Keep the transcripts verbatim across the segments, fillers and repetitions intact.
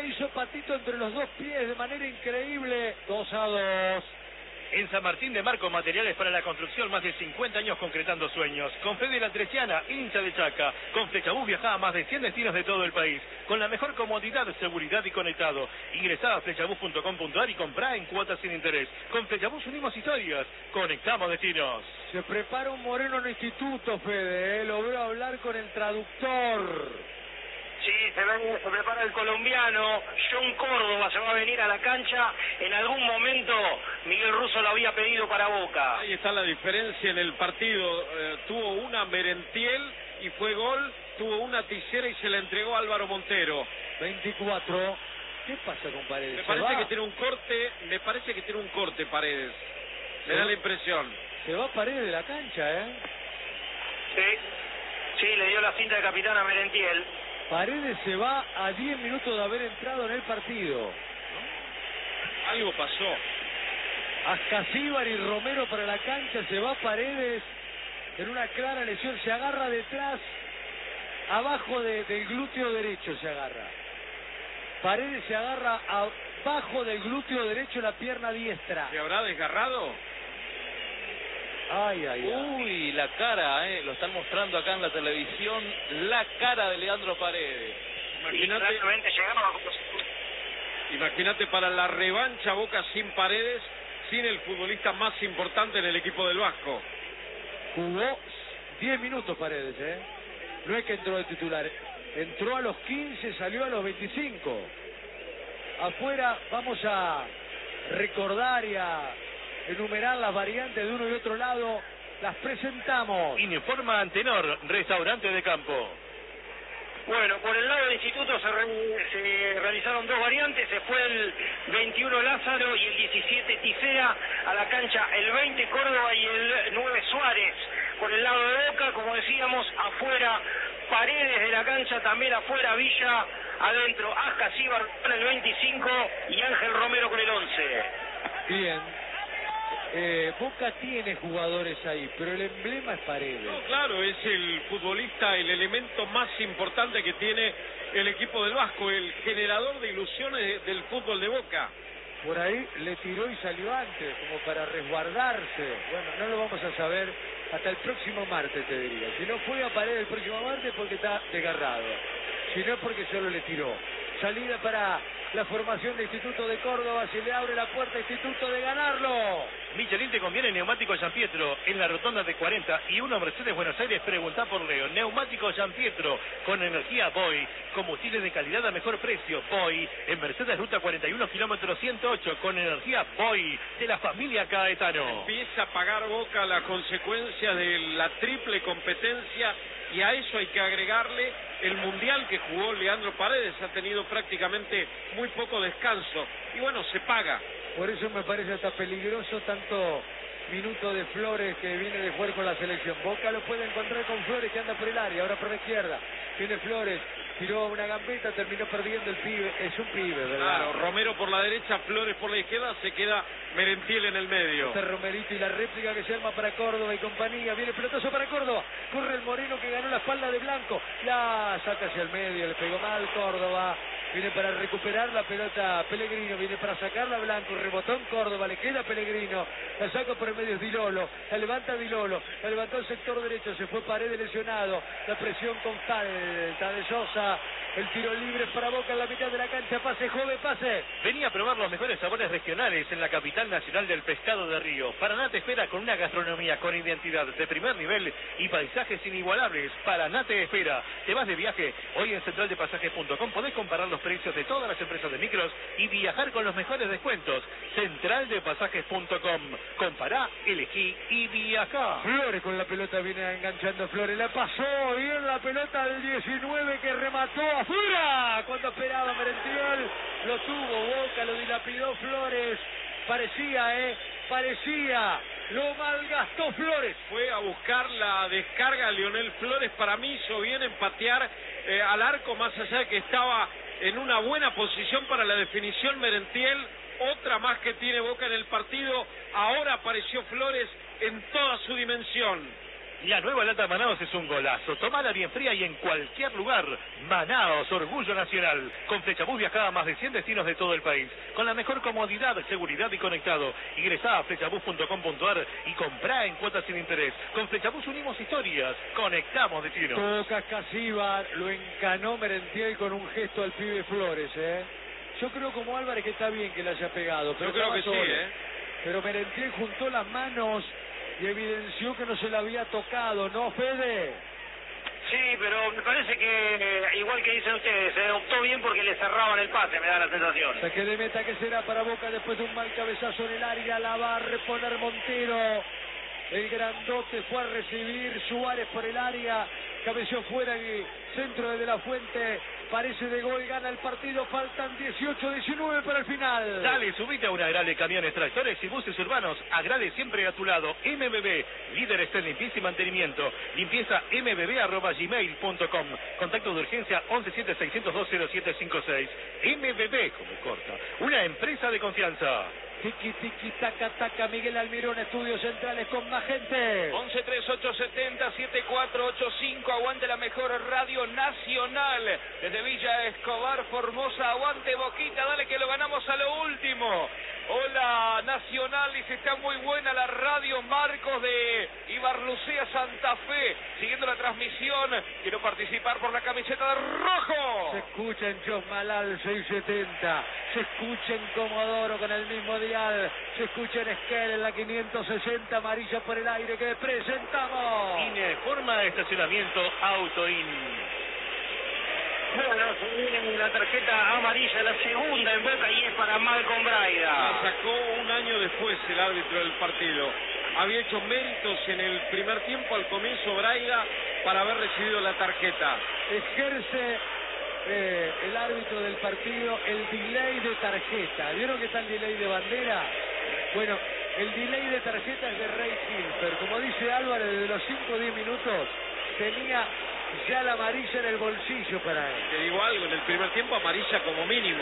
le hizo patito entre los dos pies de manera increíble. dos a dos. En San Martín de Marco, materiales para la construcción, más de cincuenta años concretando sueños. Con Fede La Treciana, hincha de Chaca. Con Flechabús viajá a más de cien destinos de todo el país. Con la mejor comodidad, seguridad y conectado. Ingresá a flechabús punto com punto ar y comprá en cuotas sin interés. Con Flechabús unimos historias. Conectamos destinos. Se prepara un Moreno en el instituto, Fede, ¿eh? Lo veo hablar con el traductor. Sí, se, ven, se prepara el colombiano, John Córdoba se va a venir a la cancha. En algún momento Miguel Russo lo había pedido para Boca. Ahí está la diferencia en el partido. Eh, tuvo una Merentiel y fue gol, tuvo una Tisera y se la entregó a Álvaro Montero. veinticuatro. ¿Qué pasa con Paredes? Me parece que tiene un corte, me parece que tiene un corte Paredes. Me da la impresión. Se va Paredes de la cancha, ¿eh? Sí, sí, le dio la cinta de capitán a Merentiel. Paredes se va a diez minutos de haber entrado en el partido. Algo pasó. Ascasíbar y Romero para la cancha, se va Paredes en una clara lesión, se agarra detrás, abajo de, del glúteo derecho se agarra. Paredes se agarra abajo del glúteo derecho, la pierna diestra. ¿Se habrá desgarrado? Ay, ay, ay. Uy, la cara, eh, lo están mostrando acá en la televisión, la cara de Leandro Paredes. Imagínate, imagínate para la revancha Boca sin Paredes, sin el futbolista más importante en el equipo del Vasco. Jugó diez minutos Paredes, ¿eh? No es que entró de titular, entró a los quince, salió a los veinticinco. Afuera vamos a recordar y a enumerar las variantes de uno y otro lado, las presentamos. Informa Antenor, restaurante de campo. Bueno, por el lado del instituto se, re, se realizaron dos variantes, se fue el veintiuno Lázaro y el diecisiete Tisera a la cancha, el veinte Córdoba y el nueve Suárez. Por el lado de Boca, como decíamos, afuera Paredes de la cancha, también afuera Villa, adentro Ascasíbar con el veinticinco y Ángel Romero con el once. Bien. Eh, Boca tiene jugadores ahí, pero el emblema es Paredes. No, claro, es el futbolista, el elemento más importante que tiene el equipo del Vasco, el generador de ilusiones del fútbol de Boca. Por ahí le tiró y salió antes, como para resguardarse. Bueno, no lo vamos a saber hasta el próximo martes, te diría. Si no juega Paredes el próximo martes porque está desgarrado. Si no es porque solo le tiró. Salida para la formación del Instituto de Córdoba, se le abre la puerta al Instituto de ganarlo. Michelin te conviene Neumático San Pietro en la rotonda de cuarenta y uno Mercedes Buenos Aires, preguntá por Leo. Neumático San Pietro con energía Boy, combustibles de calidad a mejor precio. Boy en Mercedes Ruta cuarenta y uno kilómetros ciento ocho con energía Boy de la familia Caetano. Empieza a pagar Boca la consecuencia de la triple competencia y a eso hay que agregarle el mundial que jugó Leandro Paredes. Ha tenido prácticamente muy poco descanso y bueno, se paga. Por eso me parece hasta peligroso tanto minuto de Flores que viene de jugar con la selección. Boca lo puede encontrar con Flores que anda por el área, ahora por la izquierda. Viene Flores, tiró una gambeta, terminó perdiendo el pibe. Es un pibe, ¿verdad? Claro, Romero por la derecha, Flores por la izquierda, se queda Merentiel en el medio. Este Romerito y la réplica que se arma para Córdoba y compañía. Viene el pelotazo para Córdoba. Corre el Moreno que ganó la espalda de Blanco. La saca hacia el medio, le pegó mal Córdoba. Viene para recuperar la pelota Pellegrino, viene para sacarla Blanco, rebotó en Córdoba, le queda Pellegrino, la saca por el medio Di Lolo, la levanta Di Lolo, la levantó el sector derecho, se fue Paredes lesionado, la presión con Falta de Sosa, el tiro libre para Boca en la mitad de la cancha, pase joven, pase. Vení a probar los mejores sabores regionales en la capital nacional del pescado de Río. Paraná te espera con una gastronomía con identidad de primer nivel y paisajes inigualables. Paraná te espera. Te vas de viaje, hoy en central de pasajes punto com podés comparar los precios de todas las empresas de micros y viajar con los mejores descuentos. central de pasajes punto com. Compará, elegí y viajá. Flores con la pelota, viene enganchando Flores, la pasó bien la pelota del diecinueve que remató afuera. Cuando esperaba Merentiel, lo tuvo Boca, lo dilapidó Flores. Parecía, eh, parecía. Lo malgastó Flores. Fue a buscar la descarga Lionel Flores. Para mí hizo bien en patear eh, al arco, más allá de que estaba en una buena posición para la definición Merentiel. Otra más que tiene Boca en el partido. Ahora apareció Flores en toda su dimensión. La nueva lata Manaos es un golazo. Tomala bien fría y en cualquier lugar. Manaos, orgullo nacional. Con Flechabús viajaba a más de cien destinos de todo el país. Con la mejor comodidad, seguridad y conectado. Ingresá a flechabús punto com punto ar y comprá en cuotas sin interés. Con Flechabús unimos historias. Conectamos destinos. Toca Casíbar, lo encanó Merentiel con un gesto al pibe Flores, ¿eh? Yo creo como Álvarez que está bien que le haya pegado. Pero Yo creo que solo. sí, ¿eh? Pero Merentiel juntó las manos y evidenció que no se le había tocado, ¿no, Fede? Sí, pero me parece que, igual que dicen ustedes, se optó bien porque le cerraban el pase, me da la sensación. Saque de meta que será para Boca después de un mal cabezazo en el área, la va a reponer Montero. El grandote fue a recibir, Suárez por el área, cabeció fuera el centro de De La Fuente, parece de gol, gana el partido, faltan dieciocho diecinueve para el final. Dale, subite a una Agrale Camiones, Tractores y Buses Urbanos. Agrale siempre a tu lado. M B B, líderes en limpieza y mantenimiento. Limpieza m b b arroba gmail punto com. Contacto de urgencia once siete seiscientos dos cero siete cinco seis. M B B, como corta, una empresa de confianza. Tiki, tiki, taca, taca, Miguel Almirón, estudios centrales con más gente. once treinta y ocho setenta setenta y cuatro ochenta y cinco, aguante la mejor radio nacional. Desde Villa Escobar, Formosa, aguante Boquita, dale que lo ganamos a lo último. Hola Nacional, dice, está muy buena la radio. Marcos de Ibarlucea, Santa Fe, siguiendo la transmisión. Quiero participar por la camiseta de rojo. Se escucha en Chosmalal seiscientos setenta, se escucha en Comodoro con el mismo dial, se escucha en Esquel en la quinientos sesenta, amarilla por el aire que presentamos. INE, forma de estacionamiento AutoIN. Bueno, se viene la tarjeta amarilla, la segunda en Boca, y es para Malcolm Braida. La sacó un año después el árbitro del partido. Había hecho méritos en el primer tiempo al comienzo Braida para haber recibido la tarjeta. Ejerce eh, el árbitro del partido el delay de tarjeta. ¿Vieron que está el delay de bandera? Bueno, el delay de tarjeta es de Ray Hilfer. Como dice Álvarez, desde los cinco o diez minutos tenía ya la amarilla en el bolsillo para él. Te digo algo, en el primer tiempo amarilla como mínimo.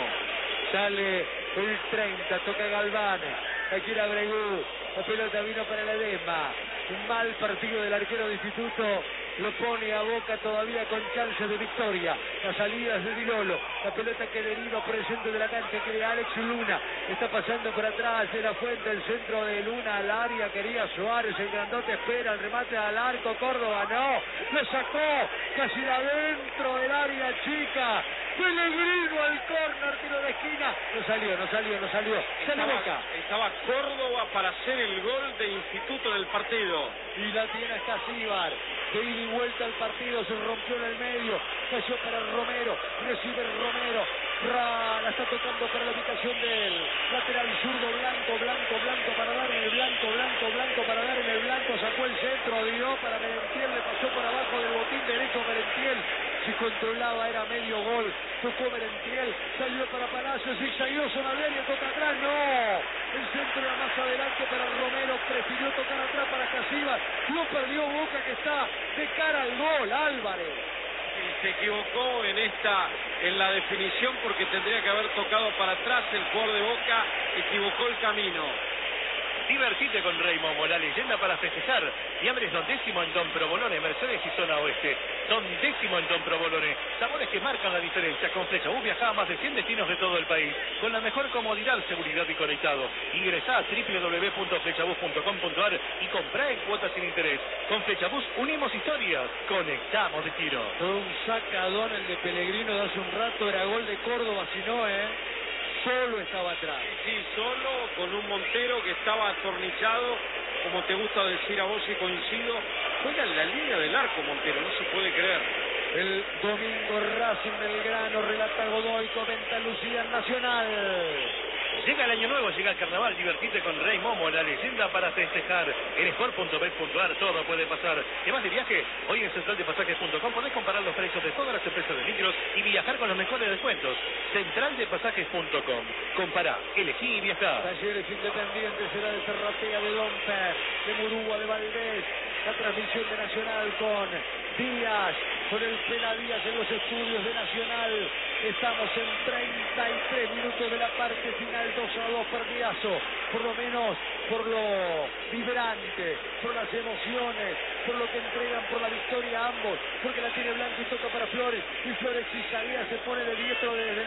Sale el treinta, toca Galván, aquí era Bregú, la pelota vino para la Edesma. Un mal partido del arquero de Instituto, lo pone a Boca todavía con chance de victoria. La salida es de Dilolo, la pelota que deriva por el centro de la cancha, que de Alex Luna, está pasando por atrás de La Fuente, el centro de Luna al área, quería Suárez, el grandote espera el remate al arco, Córdoba no, lo sacó casi de adentro del área chica, Pellegrino al córner, tiro de esquina, no salió, no salió, no salió, sale Estaba, Boca. estaba Córdoba para hacer el gol de Instituto del partido. Y la tiene Casíbar, de ida y vuelta al partido, se rompió en el medio, cayó para Romero, recibe Romero, Ra, la está tocando para la ubicación del lateral zurdo, Blanco, Blanco, Blanco para dar en el blanco, Blanco, Blanco para dar en el blanco, sacó el centro, dio para Merentiel, le pasó por abajo del botín derecho a Merentiel, si controlaba era medio gol, tocó Merentiel, salió para Palacios, y salió Sonaverio, toca atrás, no, el centro era más adelante para Romero, prefirió tocar atrás para Casíbar, no perdió Boca que está de cara al gol, Álvarez. Y se equivocó en esta, en la definición, porque tendría que haber tocado para atrás el jugador de Boca, equivocó el camino. Divertite con Rey Momo, la leyenda para festejar. Fiambres Don Décimo en Don Provolone, Mercedes y Zona Oeste. Don Décimo en Don Provolone. Sabores que marcan la diferencia. Con Flechabús viajaba a más de cien destinos de todo el país. Con la mejor comodidad, seguridad y conectado. Ingresá a doble u doble u doble u punto flechabús punto com punto ar y comprá en cuotas sin interés. Con Flechabús unimos historias. Conectamos destinos. Fue un sacadón el de Pellegrino de hace un rato, era gol de Córdoba, si no, ¿eh? Solo estaba atrás. Sí, sí, solo con un Montero que estaba atornillado, como te gusta decir a vos y coincido, juega en la línea del arco Montero, no se puede creer. El domingo Racing Belgrano, relata Godoy, comenta Lucía Nacional. Llega el año nuevo, llega el carnaval, divertite con Rey Momo, la leyenda para festejar. En sport punto bet punto ar todo puede pasar. Además de viaje, hoy en central de pasajes punto com podés comparar los precios de todas las empresas de micros y viajar con los mejores descuentos. central de pasajes punto com. Compará, elegí y viajá. Talleres Independientes será de Serratea, de Domper, de Murúa, de Valdés. la transmisión de Nacional con Díaz, con el Pela Díaz en los estudios de Nacional. Estamos en treinta y tres minutos de la parte final, dos a dos, partidazo, por lo menos por lo vibrante, por las emociones, por lo que entregan, por la victoria ambos, porque la tiene Blanco y toca para Flores, y Flores si salía se pone de diestro desde